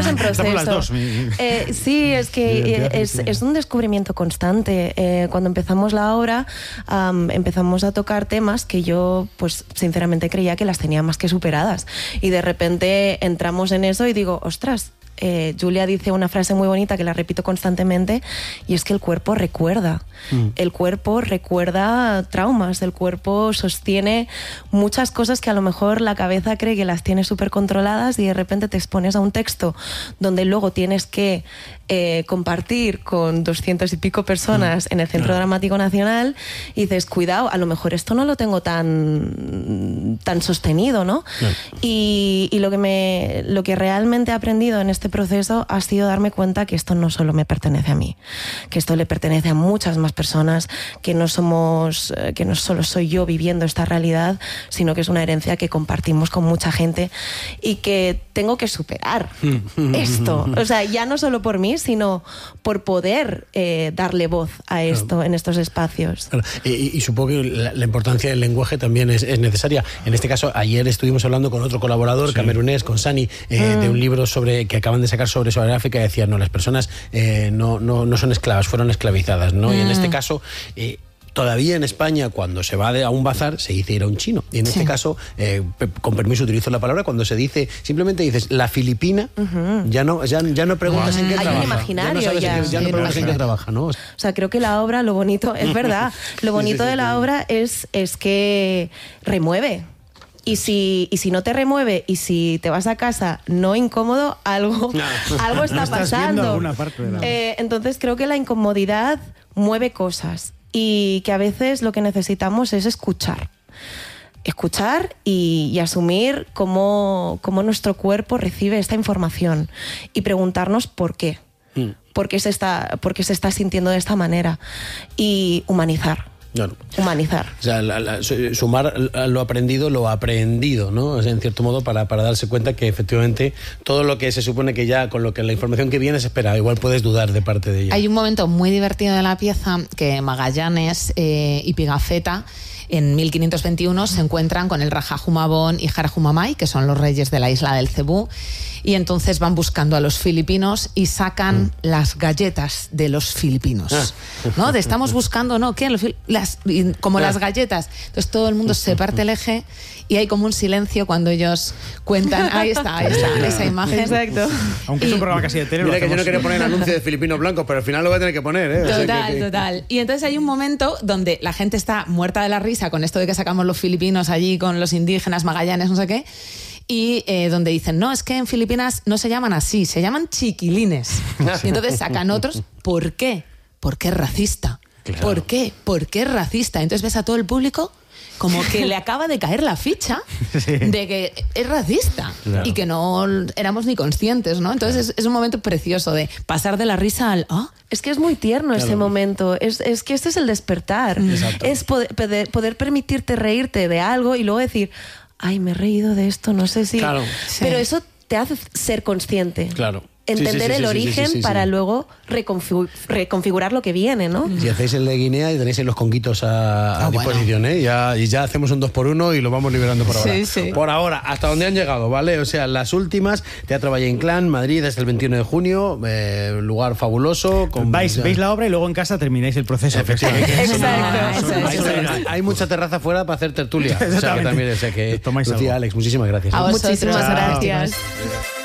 en proceso. Estamos las dos. Sí, es que es un descubrimiento constante. Cuando empezamos la obra, empezamos a tocar temas que yo, pues sinceramente creía que las tenía más que superadas. Y de repente entramos en eso y digo, ostras, Julia dice una frase muy bonita que la repito constantemente, y es que el cuerpo recuerda. El cuerpo recuerda traumas, el cuerpo sostiene muchas cosas que a lo mejor la cabeza cree que las tiene súper controladas, y de repente te expones a un texto donde luego tienes que compartir con 200 y pico personas en el Centro Dramático Nacional, y dices, cuidado, a lo mejor esto no lo tengo tan sostenido, ¿no? Y lo que realmente he aprendido en este proceso ha sido darme cuenta que esto no solo me pertenece a mí, que esto le pertenece a muchas más personas, que no solo soy yo viviendo esta realidad, sino que es una herencia que compartimos con mucha gente y que tengo que superar esto. O sea, ya no solo por mí, sino por poder darle voz a esto en estos espacios. Y supongo que la importancia del lenguaje también es necesaria. En este caso, ayer estuvimos hablando con otro colaborador camerunés, con Sani, de un libro que acaban de sacar sobre África, y decía, no, las personas no son esclavas, fueron esclavizadas, ¿no? Y en este caso, todavía en España, cuando se va a un bazar, se dice ir a un chino. Y en este caso, con permiso utilizo la palabra, cuando se dice, simplemente dices la filipina, ya no preguntas en qué trabaja. Hay un imaginario ya no preguntas en qué trabaja, ¿no? O sea, creo que la obra, lo bonito, es verdad, lo bonito de la obra es que remueve. Y si no te remueve y si te vas a casa no incómodo, algo está pasando. Entonces creo que la incomodidad mueve cosas y que a veces lo que necesitamos es escuchar y asumir cómo nuestro cuerpo recibe esta información y preguntarnos por qué. ¿Por qué se está sintiendo de esta manera? Y humanizar. Claro. Humanizar. O sea, sumar lo aprendido, ¿no? O sea, en cierto modo, para darse cuenta que efectivamente todo lo que se supone que ya con la información que viene se espera, igual puedes dudar de parte de ella. Hay un momento muy divertido de la pieza que Magallanes y Pigafetta en 1521 se encuentran con el Raja Humabón y Jara Humamay, que son los reyes de la isla del Cebú, y entonces van buscando a los filipinos y sacan las galletas de los filipinos, ¿no? Estamos buscando, ¿no? ¿Qué? Las galletas. Entonces todo el mundo se parte el eje y hay como un silencio cuando ellos cuentan. Ahí está, esa imagen. Exacto. Aunque es un programa casi de tele. Mira que yo no quería poner el anuncio de filipinos blancos, pero al final lo voy a tener que poner, ¿eh? Total. Y entonces hay un momento donde la gente está muerta de la risa con esto de que sacamos los filipinos allí con los indígenas, Magallanes, no sé qué. Y donde dicen, no, es que en Filipinas no se llaman así, se llaman chiquilines. Y entonces sacan otros. ¿Por qué? Porque es racista. Claro. ¿Por qué? Porque es racista. Entonces ves a todo el público como que le acaba de caer la ficha de que es racista y que no éramos ni conscientes, ¿no? Entonces es un momento precioso de pasar de la risa al... Es que es muy tierno ese momento. Es que este es el despertar. Es poder permitirte reírte de algo y luego decir... Ay, me he reído de esto, no sé si... Claro. Pero eso te hace ser consciente. Claro. Entender el origen para luego reconfigurar lo que viene, ¿no? Si hacéis el de Guinea y tenéis los conguitos a disposición, ¿eh? Y ya hacemos un 2x1 y lo vamos liberando por ahora. Por ahora, hasta donde han llegado, ¿vale? O sea, las últimas, Teatro Valle Inclán, Madrid, desde el 21 de junio, lugar fabuloso. Veis la obra y luego en casa termináis el proceso. Efectivamente. Exacto. Hay mucha terraza afuera para hacer tertulia. O sea, que también, Lucía, Alex, muchísimas gracias. Muchísimas gracias.